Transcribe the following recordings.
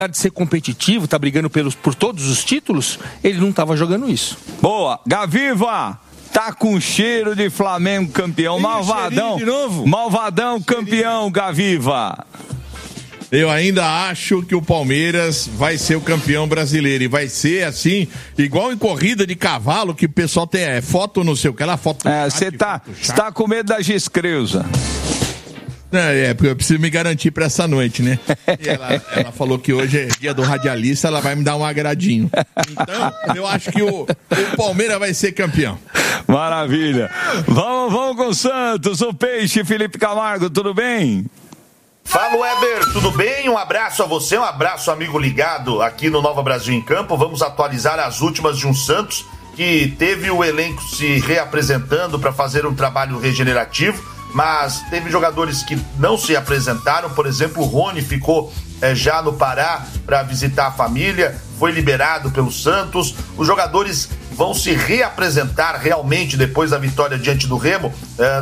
de ser competitivo, tá brigando por todos os títulos, ele não estava jogando isso. Boa, Gaviva, tá com cheiro de Flamengo campeão, malvadão, de novo? Malvadão campeão, Gaviva. Eu ainda acho que o Palmeiras vai ser o campeão brasileiro. E vai ser assim, igual em corrida de cavalo, que o pessoal tem foto no seu... Aquela foto... Você tá com medo da Giscreusa. Porque eu preciso me garantir pra essa noite, né? E ela falou que hoje é dia do radialista, ela vai me dar um agradinho. Então, eu acho que o Palmeiras vai ser campeão. Maravilha. Vamos com o Santos, o Peixe, Felipe Camargo, tudo bem? Fala, Weber, tudo bem? Um abraço a você, um abraço, amigo ligado aqui no Nova Brasil em Campo. Vamos atualizar as últimas de um Santos que teve o elenco se reapresentando para fazer um trabalho regenerativo, mas teve jogadores que não se apresentaram. Por exemplo, o Rony ficou já no Pará para visitar a família, foi liberado pelo Santos. Os jogadores vão se reapresentar realmente depois da vitória diante do Remo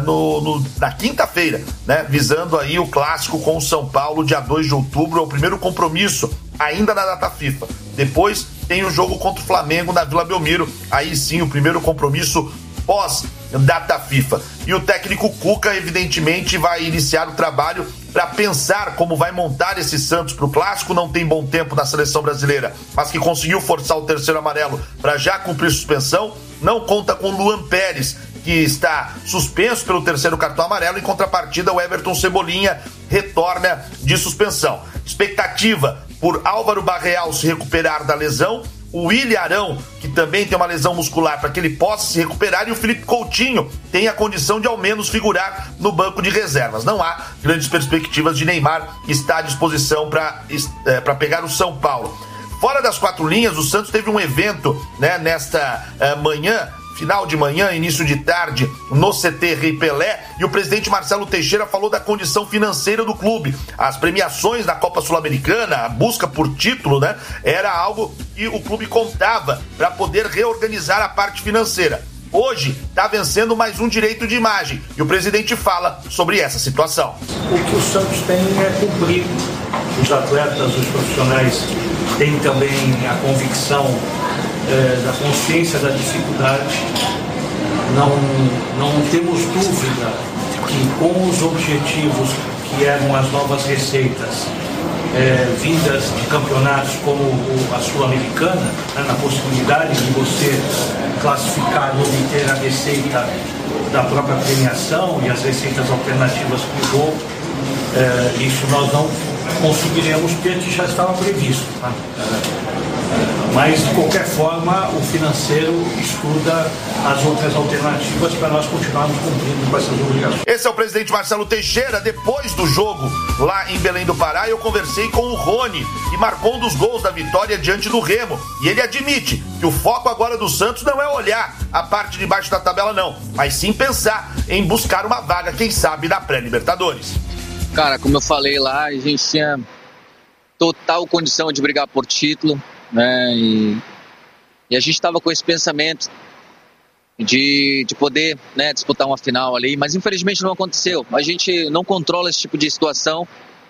na quinta-feira, né? Visando aí o clássico com o São Paulo, dia 2 de outubro, é o primeiro compromisso ainda na data FIFA. Depois tem o jogo contra o Flamengo na Vila Belmiro, aí sim o primeiro compromisso pós-data FIFA. E o técnico Cuca, evidentemente, vai iniciar o trabalho para pensar como vai montar esse Santos para o Clássico. Não tem bom tempo na seleção brasileira, mas que conseguiu forçar o terceiro amarelo para já cumprir suspensão. Não conta com Luan Pérez, que está suspenso pelo terceiro cartão amarelo. Em contrapartida, o Everton Cebolinha retorna de suspensão. Expectativa por Álvaro Barreal se recuperar da lesão, o William Arão, que também tem uma lesão muscular, para que ele possa se recuperar, e o Felipe Coutinho tem a condição de ao menos figurar no banco de reservas. Não há grandes perspectivas de Neymar estar à disposição para pegar o São Paulo. Fora das quatro linhas, o Santos teve um evento, né, nesta manhã, final de manhã, início de tarde, no CT Rei Pelé, e o presidente Marcelo Teixeira falou da condição financeira do clube. As premiações da Copa Sul-Americana, a busca por título, né, era algo que o clube contava para poder reorganizar a parte financeira. Hoje está vencendo mais um direito de imagem, e o presidente fala sobre essa situação. O que o Santos tem é cumprir. Os atletas, os profissionais têm também a convicção da consciência da dificuldade. Não temos dúvida que com os objetivos que eram as novas receitas vindas de campeonatos como a Sul-Americana, né, na possibilidade de você classificar e obter a receita da própria premiação e as receitas alternativas para o jogo, isso nós não conseguiremos ter, que já estava previsto. Tá? Mas, de qualquer forma, o financeiro estuda as outras alternativas para nós continuarmos cumprindo com essas obrigações. Esse é o presidente Marcelo Teixeira. Depois do jogo lá em Belém do Pará, eu conversei com o Rony, que marcou um dos gols da vitória diante do Remo. E ele admite que o foco agora do Santos não é olhar a parte de baixo da tabela, não, mas sim pensar em buscar uma vaga, quem sabe, na pré-Libertadores. Cara, como eu falei lá, a gente tinha total condição de brigar por título, né? E a gente estava com esse pensamento de poder, né, disputar uma final ali, mas infelizmente não aconteceu. A gente não controla esse tipo de situação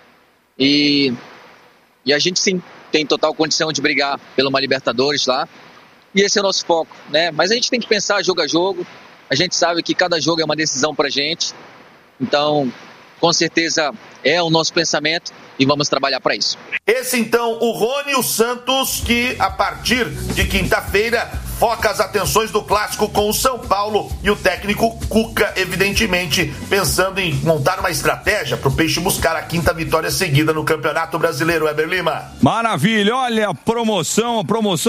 e a gente sim tem total condição de brigar pela uma Libertadores lá, e esse é o nosso foco, né? Mas a gente tem que pensar jogo a jogo. A gente sabe que cada jogo é uma decisão pra gente, então com certeza é o nosso pensamento e vamos trabalhar para isso. Esse então, o Rony, o Santos, que a partir de quinta-feira foca as atenções do clássico com o São Paulo, e o técnico Cuca, evidentemente, pensando em montar uma estratégia para o Peixe buscar a quinta vitória seguida no Campeonato Brasileiro. Weber Lima. Maravilha, olha a produção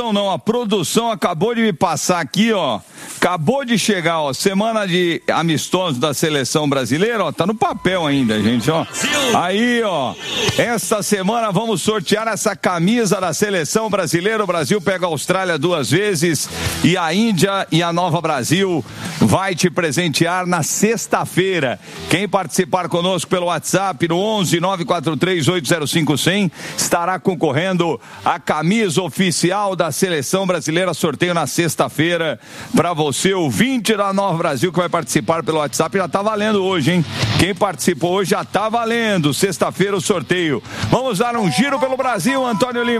acabou de me passar aqui, ó. Acabou de chegar, ó, semana de amistosos da seleção brasileira, ó, tá no papel ainda, gente, ó. Aí, ó, esta semana vamos sortear essa camisa da seleção brasileira. O Brasil pega a Austrália 2 vezes e a Índia e a Nova Brasil vai te presentear na sexta-feira. Quem participar conosco pelo WhatsApp no 11 943 805 100 estará concorrendo a camisa oficial da seleção brasileira. Sorteio na sexta-feira para você você, ouvinte da Nova Brasil, que vai participar pelo WhatsApp. Já tá valendo hoje, hein? Quem participou hoje já tá valendo. Sexta-feira o sorteio. Vamos dar um giro pelo Brasil, Antônio Lima.